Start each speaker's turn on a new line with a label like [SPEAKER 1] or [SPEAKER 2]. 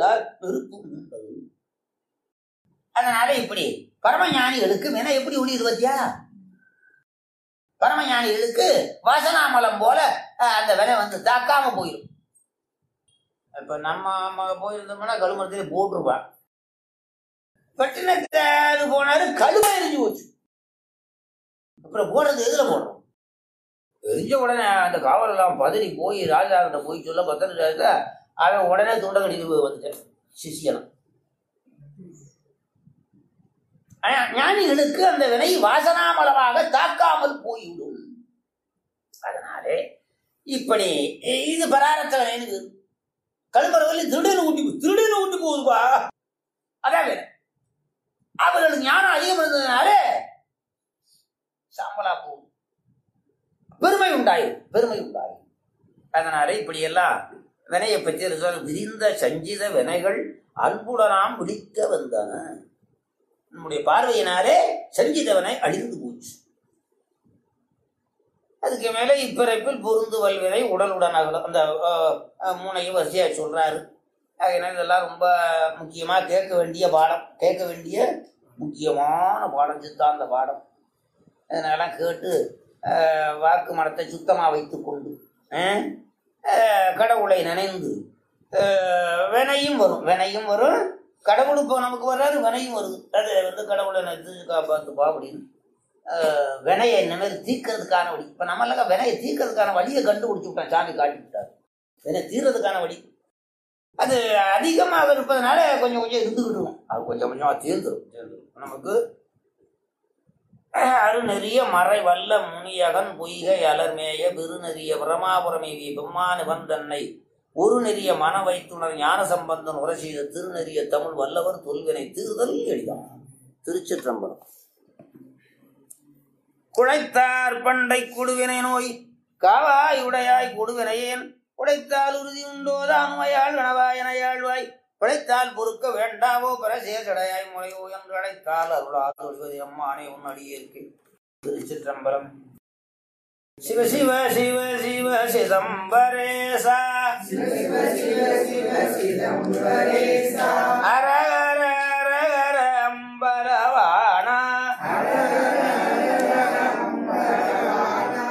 [SPEAKER 1] என்றால் நெருப்பு உண்டது. அதனால இப்படி பரமஞானிகளுக்கு வினை எப்படி ஒளியுது பத்தியா? பரமஞானிகளுக்கு வாசனாமலம் போல அந்த வினை வந்து தாக்காம போயிடும். இப்ப நம்ம போயிருந்தோம்னா கழுமரத்திலே போட்டிருப்பான். பட்டினத்தாரு போனாரு, கழுவை எரிஞ்சு போச்சு. அப்புறம் போடுறது எதுல போடுறோம்? எரிஞ்ச உடனே அந்த காவல் எல்லாம் பதறி போய் ராஜாக்கிட்ட போய் சொல்ல பத்திர அவன் உடனே துண்டை கட்டிட்டு வந்துட்டேன் சிஷியனம். ஞானிகளுக்கு அந்த வினை வாசனாமலமாக தாக்காமல் போய்விடும். அதனாலே இப்படி இது பராரத்த வினைன்னு கழுமரவல்லி திருடனு ஊட்டி போகுதுப்பா. அதான் வேணும். அவர்களுக்கு ஞானம் அதிகம் இருந்ததுனால சாம்பலா போகும், பெருமை உண்டாயும். அதனால இப்படி எல்லாம் வினையை பற்றி விரிந்த சஞ்சித வினைகள் அன்புடனாம் விழிக்க வந்தன. நம்முடைய பார்வையினாலே சஞ்சித வினை அழிந்து போச்சு. அதுக்கு மேல இப்பிறப்பில் பொருந்துவல் வினை உடலுடன் அகலும். அந்த மூணையும் வரிசையா சொல்றாரு. அதனால இதெல்லாம் ரொம்ப முக்கியமா கேட்க வேண்டிய முக்கியமான பாடம், சித்தாந்த பாடம். அதனால கேட்டு வாக்கு மனத்தை சுத்தமா வைத்துக் கொண்டு கடவுளை நினைந்து வினையும் வரும். கடவுள் இப்போ நமக்கு வர்றாரு, வினையும் வருது. அது வந்து கடவுளை நினைத்து காப்பாத்துப்பா அப்படின்னு வினையை இனிமேல் தீர்க்கிறதுக்கான வழி. இப்ப நம்மளாக வினையை தீர்க்கிறதுக்கான வழியை கண்டுபிடிச்சு விட்டான், சாமி காட்டி விட்டார். வினை தீர்றதுக்கான வழி அது அதிகமாக இருப்பதனால கொஞ்சம் இருந்துக்கிடுவோம். அது கொஞ்சம் தீர்ந்துடும். நமக்கு அருநெறிய மறை வல்ல முனியகன் பொய்கை அலர்மேய பெருநெறிய பிரமாபுரமேவி பெம்மானு வந்தன்னை ஒரு நெறிய மன வைத்துணர் ஞான சம்பந்தன் உரை செய்த திருநெறிய தமிழ் வல்லவர் தொல்வினை தீர்தல் எளிதாம். திருச்சிற்றம்பலம். குழைத்தார் பண்டை கொடுவினை நோய் காவாய் உடையாய் கொடுவினையேன் உடைத்தால் உறுதி உண்டோதானுமையாள் கணவாயனையாழ்வாய் பிழைத்தால் பொறுக்க வேண்டாவோ பரசேசடையாய் முறையோ என்று அழைத்தால் அருளாது ஒழிவதை அம்மானே உன் அடியேற்கு. திருச்சிற்றம்பலம். சிவ சிவ சிவ சிவ சிதம்பரேசா